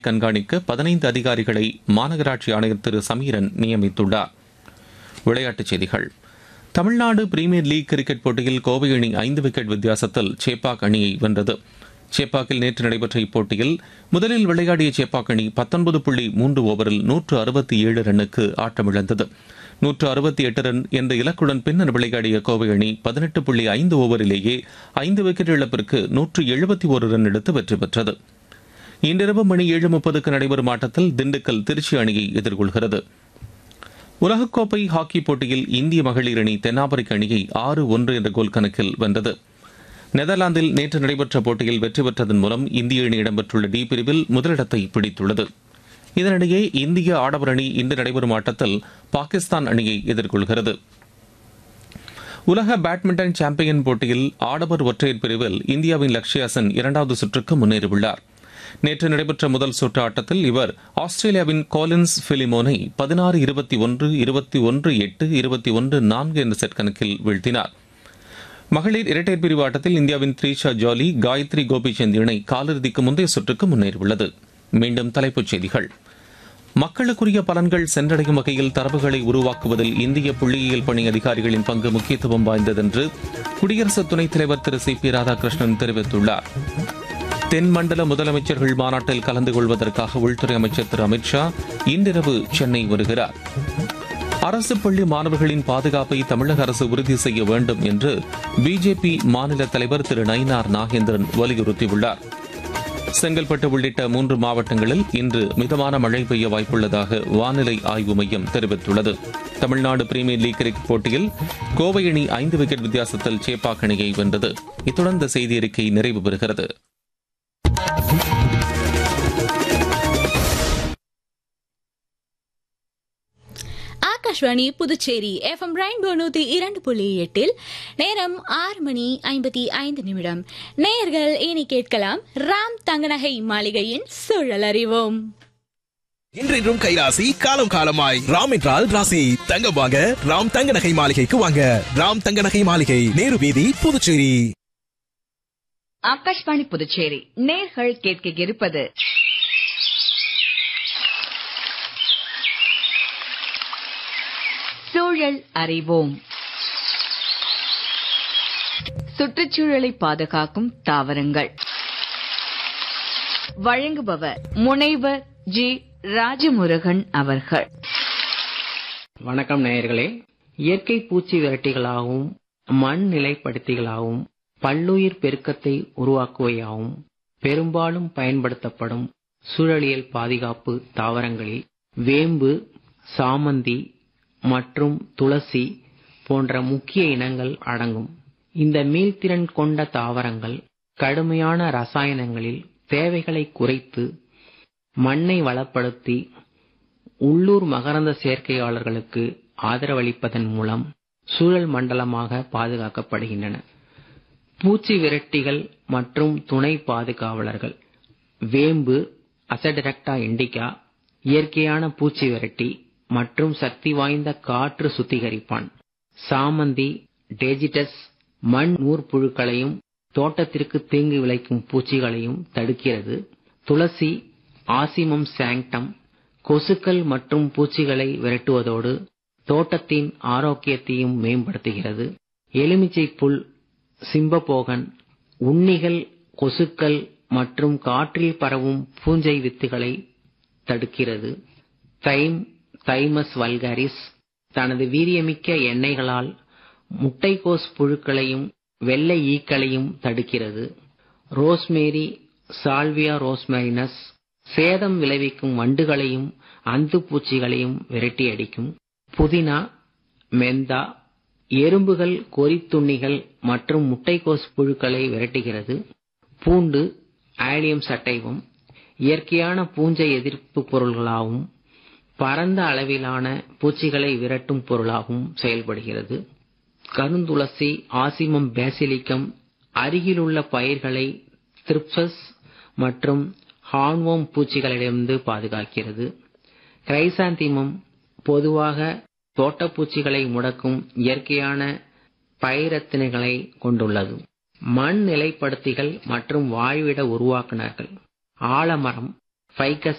கண்காணிக்க 15 அதிகாரிகளை மாநகராட்சி ஆணையர் திரு சமீரன் நியமித்துள்ளார். விளையாட்டுச் செய்திகள். தமிழ்நாடு பிரீமியர் லீக் கிரிக்கெட் போட்டியில் கோவை அணி 5 விக்கெட் வித்தியாசத்தில் சேப்பாக் அணியை வென்றது. சேப்பாக்கில் நேற்று நடைபெற்ற இப்போட்டியில் முதலில் விளையாடிய சேப்பாக் அணி 19.3 ஓவரில் 167 ரன்னுக்கு ஆட்டமிழந்தது. 168 ரன் என்ற இலக்குடன் பின்னர் விளையாடிய கோவை அணி 18.5 ஓவரிலேயே 5 விக்கெட் இழப்பிற்கு 171 ரன் எடுத்து வெற்றி பெற்றது. இன்றிரவு மணி 7:30க்கு நடைபெறும் ஆட்டத்தில் திண்டுக்கல் திருச்சி அணியை எதிர்கொள்கிறது. உலகக்கோப்பை ஹாக்கி போட்டியில் இந்திய மகளிர் அணி தென்னாப்பிரிக்க அணியை 6-1 என்ற கோல் கணக்கில் வென்றது. நெதர்லாந்தில் நேற்று நடைபெற்ற போட்டியில் வெற்றி பெற்றதன் மூலம் இந்திய அணி இடம்பெற்றுள்ள டி பிரிவில் முதலிடத்தை பிடித்துள்ளது. இதனிடையே இந்திய ஆடவர் அணி இன்று நடைபெறும் ஆட்டத்தில் பாகிஸ்தான் அணியை எதிர்கொள்கிறது. உலக பேட்மிண்டன் சாம்பியன் போட்டியில் ஆடவர் ஒற்றையர் பிரிவில் இந்தியாவின் லக்ஷ்யா சென் 2வது சுற்றுக்கு முன்னேறியுள்ளார். நேற்று நடைபெற்ற முதல் சுற்று ஆட்டத்தில் இவர் ஆஸ்திரேலியாவின் கோலின்ஸ் பிலிமோனை 16-21, 21-8, 21-4 என்ற செட் கணக்கில் வீழ்த்தினார். மகளிர் இரட்டையர் பிரிவு ஆட்டத்தில் இந்தியாவின் த்ரீஷா ஜாலி, காயத்ரி கோபிச்சந்த் இணை காலிறுதிக்கு முந்தைய சுற்றுக்கு முன்னேறியுள்ளது. மீண்டும் தலைப்புச் செய்திகள். மக்களுக்குரிய பலன்கள் சென்றடையும் வகையில் தரவுகளை உருவாக்குவதில் இந்திய புள்ளியியல் பணி அதிகாரிகளின் பங்கு முக்கியத்துவம் வாய்ந்தது என்று குடியரசு துணைத் தலைவர் திரு சி பி ராதாகிருஷ்ணன் தெரிவித்துள்ளார். தென்மண்டல முதலமைச்சர்கள் மாநாட்டில் கலந்து கொள்வதற்காக உள்துறை அமைச்சர் திரு அமித்ஷா இன்றிரவு சென்னை வருகிறார். அரசு பள்ளி மாணவர்களின் பாதுகாப்பை தமிழக அரசு உறுதி செய்ய வேண்டும் என்று பிஜேபி மாநில தலைவர் திரு நயினார் நாகேந்திரன் வலியுறுத்தியுள்ளார். செங்கல்பட்டு உள்ளிட்ட 3 மாவட்டங்களில் இன்று மிதமான மழை பெய்ய வாய்ப்புள்ளதாக வானிலை ஆய்வு மையம் தெரிவித்துள்ளது. தமிழ்நாடு பிரீமியர் லீக் கிரிக்கெட் போட்டியில் கோவை அணி 5 விக்கெட் வித்தியாசத்தில் சேப்பாக் அணியை வென்றது. இத்துடன் இந்த செய்தி அறிக்கை நிறைவு பெறுகிறது. ஆகாஷ்வாணி புதுச்சேரி FM ரெயின்போ 102.8 நேரம் 6:55. நேயர்கள் இனி கேட்கலாம் ராம் தங்கநகை மாளிகையின் சூழல் அறிவோம். இன்றும் கைராசி காலம் காலமாய் ராம் என்றால் ராசி தங்கம் வாங்க ராம் தங்க நகை மாளிகைக்கு வாங்க. ராம் தங்க நகை மாளிகை, நேரு வீதி, புதுச்சேரி. ஆகாஷ்வாணி புதுச்சேரி நேர்கள் கேட்க இருப்பது சூழல் அறிவோம். சுற்றுச்சூழலை பாதுகாக்கும் தாவரங்கள். வழங்குபவர் முனைவர் ஜி ராஜமுருகன் அவர்கள். வணக்கம் நேயர்களே. இயற்கை பூச்சி விரட்டிகளாகவும் மண் நிலைப்படுத்திகளாகவும் பல்லுயிர் பெருக்கத்தை உருவாக்குவையாகவும் பெரும்பாலும் பயன்படுத்தப்படும் சூழலியல் பாதுகாப்பு தாவரங்களில் வேம்பு, சாமந்தி மற்றும் துளசி போன்ற முக்கிய இனங்கள் அடங்கும். இந்த மீள்திறன் கொண்ட தாவரங்கள் கடுமையான ரசாயனங்களில் தேவைகளை குறைத்து மண்ணை வளப்படுத்தி உள்ளூர் மகரந்த சேர்க்கையாளர்களுக்கு ஆதரவளிப்பதன் மூலம் சூழல் மண்டலமாக பாதுகாக்கப்படுகின்றன. பூச்சி விரட்டிகள் மற்றும் துணை பாதுகாவலர்கள். வேம்பு அசடிரக்டா இண்டிகா இயற்கையான பூச்சி விரட்டி மற்றும் சக்தி வாய்ந்த காற்று சுத்திகரிப்பான். சாமந்தி டேஜிடஸ் மண் நூற்புழுக்களையும் தோட்டத்திற்கு தீங்கு விளைக்கும் பூச்சிகளையும் தடுக்கிறது. துளசி ஆசிமம் சாங்டம் கொசுக்கள் மற்றும் பூச்சிகளை விரட்டுவதோடு தோட்டத்தின் ஆரோக்கியத்தையும் மேம்படுத்துகிறது. எலுமிச்சை புல் சிம்பபோகன் உண்ணிகள், கொசுக்கள் மற்றும் காற்றில் பரவும் பூஞ்சை வித்துகளை தடுக்கிறது. தைம் தைமஸ் வல்காரிஸ் தனது வீரியமிக்க எண்ணெய்களால் முட்டைக்கோஸ் புழுக்களையும் வெள்ளை ஈக்களையும் தடுக்கிறது. ரோஸ்மேரி சால்வியா ரோஸ்மேரினஸ் சேதம் விளைவிக்கும் வண்டுகளையும் அந்து பூச்சிகளையும் விரட்டி அடிக்கும். புதினா மெந்தா எறும்புகள், கொறித்துண்ணிகள் மற்றும் முட்டைக்கோஸ் புழுக்களை விரட்டுகிறது. பூண்டு ஆலியம் சட்டைவம் இயற்கையான பூஞ்சை எதிர்ப்பு பொருள்களாகவும் பரந்த அளவிலான பூச்சிகளை விரட்டும் பொருளாகவும் செயல்படுகிறது. கருந்துளசி ஆசிமம் பேசிலிக்கம் அருகிலுள்ள பயிர்களை த்ரிப்சஸ் மற்றும் ஹார்ன்வோம் பூச்சிகளிடமிருந்து பாதுகாக்கிறது. கிரைசாந்திமம் பொதுவாக தோட்டப்பூச்சிகளை முடக்கும் இயற்கையான பயிரத்தினைகளை கொண்டுள்ளது. மண் நிலைப்படுத்திகள் மற்றும் வாழ்விட உருவாக்குனர்கள். ஆலமரம் ஃபைகஸ்